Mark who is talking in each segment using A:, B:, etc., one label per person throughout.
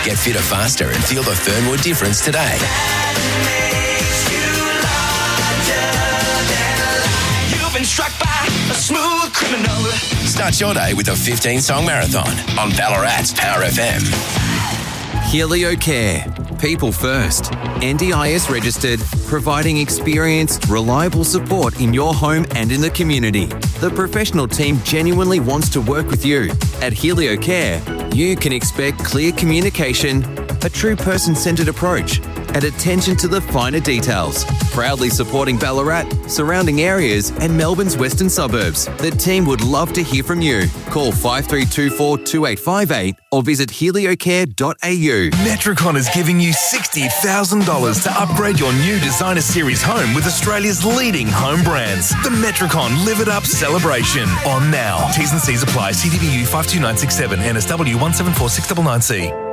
A: Get fitter faster and feel the Fernwood difference today.
B: You've been struck by a smooth criminal.
A: Start your day with a 15-song marathon on Ballarat's Power FM.
C: Helio Care. People first. NDIS registered, providing experienced, reliable support in your home and in the community. The professional team genuinely wants to work with you. At Helio Care, you can expect clear communication, a true person-centred approach, and attention to the finer details. Proudly supporting Ballarat, surrounding areas, and Melbourne's western suburbs. The team would love to hear from you. Call 5324 2858 or visit heliocare.au.
D: Metricon is giving you $60,000 to upgrade your new Designer Series home with Australia's leading home brands. The Metricon Live It Up celebration. On now. T's and C's apply. CDBU 52967 NSW 174699C.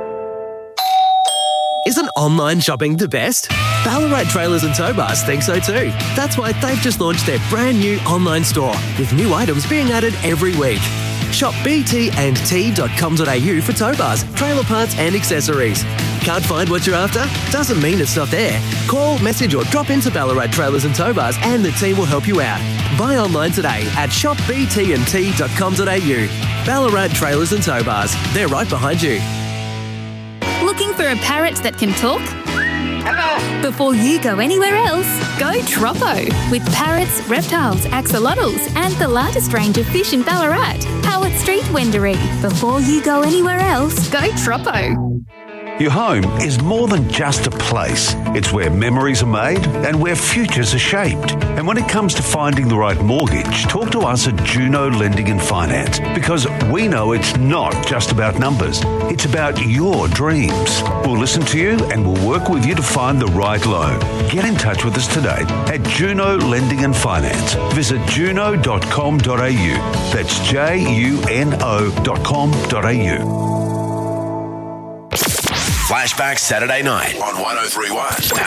E: Isn't online shopping the best? Ballarat Trailers and Tow Bars think so too. That's why they've just launched their brand new online store with new items being added every week. Shop btandt.com.au for tow bars, trailer parts and accessories. Can't find what you're after? Doesn't mean it's not there. Call, message or drop into Ballarat Trailers and Tow Bars and the team will help you out. Buy online today at shopbtandt.com.au. Ballarat Trailers and Tow Bars. They're right behind you.
F: Looking for a parrot that can talk? Before you go anywhere else, go Troppo. With parrots, reptiles, axolotls and the largest range of fish in Ballarat. Howard Street, Wendouree. Before you go anywhere else, go Troppo.
G: Your home is more than just a place. It's where memories are made and where futures are shaped. And when it comes to finding the right mortgage, talk to us at Juno Lending and Finance, because we know it's not just about numbers. It's about your dreams. We'll listen to you and we'll work with you to find the right loan. Get in touch with us today at Juno Lending and Finance. Visit juno.com.au. That's juno.com.au.
A: Flashback Saturday night on 1031